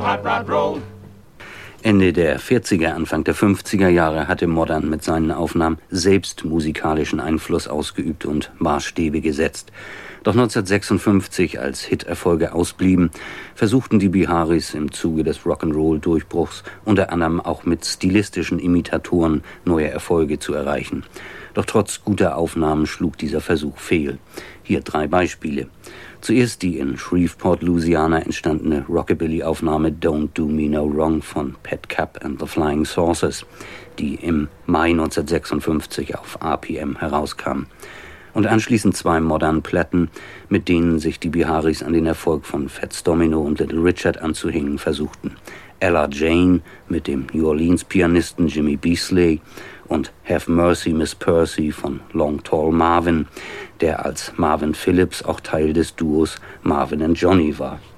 hot rod roll. Ende der 40er, Anfang der 50er Jahre hatte Modern mit seinen Aufnahmen selbst musikalischen Einfluss ausgeübt und Maßstäbe gesetzt. Doch 1956, als Hiterfolge ausblieben, versuchten die Biharis im Zuge des Rock'n'Roll-Durchbruchs unter anderem auch mit stilistischen Imitatoren neue Erfolge zu erreichen. Doch trotz guter Aufnahmen schlug dieser Versuch fehl. Hier 3 Beispiele. Zuerst die in Shreveport, Louisiana entstandene Rockabilly-Aufnahme Don't Do Me No Wrong von Pat Cap and the Flying Saucers, die im Mai 1956 auf RPM herauskam. Und anschließend 2 Modern-Platten, mit denen sich die Biharis an den Erfolg von Fats Domino und Little Richard anzuhängen versuchten. Ella Jane mit dem New Orleans-Pianisten Jimmy Beasley und Have Mercy Miss Percy von Long Tall Marvin, der als Marvin Phillips auch Teil des Duos Marvin and Johnny war.